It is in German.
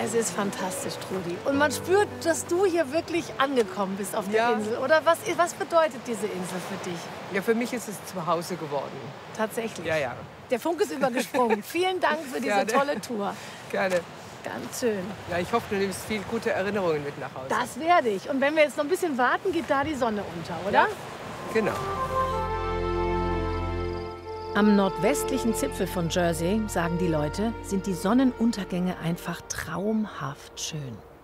Es ist fantastisch, Trudi. Und man spürt, dass du hier wirklich angekommen bist auf der Insel. Oder was bedeutet diese Insel für dich? Ja, für mich ist es zu Hause geworden. Tatsächlich. Ja, ja. Der Funk ist übergesprungen. Vielen Dank für diese tolle Tour. Gerne. Ganz schön. Ja, ich hoffe, du nimmst viele gute Erinnerungen mit nach Hause. Das werde ich. Und wenn wir jetzt noch ein bisschen warten, geht da die Sonne unter, oder? Ja, genau. Am nordwestlichen Zipfel von Jersey, sagen die Leute, sind die Sonnenuntergänge einfach traumhaft schön.